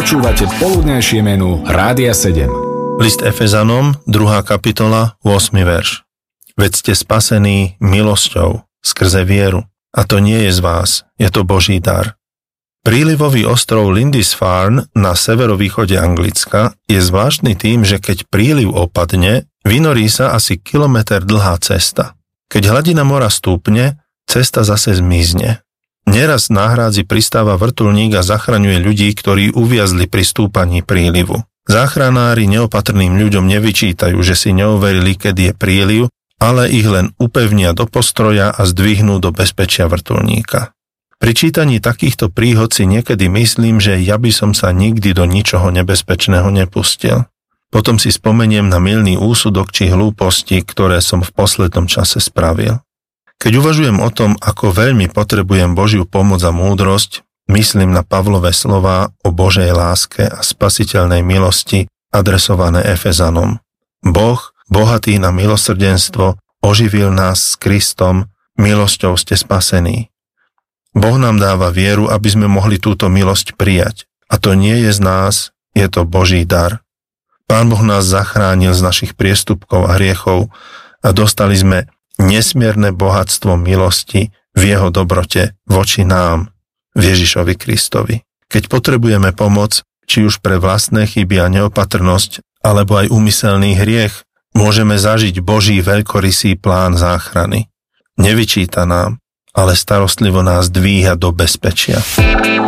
Počúvate poludnejšie menu Rádia 7. List Efezanom, 2. kapitola, 8. verš. Veď ste spasení milosťou skrze vieru. A to nie je z vás, je to Boží dar. Prílivový ostrov Lindisfarne na severovýchode Anglicka je zvláštny tým, že keď príliv opadne, vynorí sa asi kilometer dlhá cesta. Keď hladina mora stúpne, cesta zase zmizne. Neraz na hrádzi pristáva vrtuľník a zachraňuje ľudí, ktorí uviazli pri stúpaní prílivu. Záchranári neopatrným ľuďom nevyčítajú, že si neuverili, kedy je príliv, ale ich len upevnia do postroja a zdvihnú do bezpečia vrtuľníka. Pri čítaní takýchto príhod si niekedy myslím, že ja by som sa nikdy do ničoho nebezpečného nepustil. Potom si spomeniem na mylný úsudok či hlúposti, ktoré som v poslednom čase spravil. Keď uvažujem o tom, ako veľmi potrebujem Božiu pomoc a múdrosť, myslím na Pavlové slová o Božej láske a spasiteľnej milosti adresované Efezanom. Boh, bohatý na milosrdenstvo, oživil nás s Kristom, milosťou ste spasení. Boh nám dáva vieru, aby sme mohli túto milosť prijať. A to nie je z nás, je to Boží dar. Pán Boh nás zachránil z našich priestupkov a hriechov a dostali sme nesmierne bohatstvo milosti v jeho dobrote voči nám, Ježišovi Kristovi. Keď potrebujeme pomoc, či už pre vlastné chyby a neopatrnosť, alebo aj úmyselný hriech, môžeme zažiť Boží veľkorysý plán záchrany. Nevyčíta nám, ale starostlivo nás dvíha do bezpečia.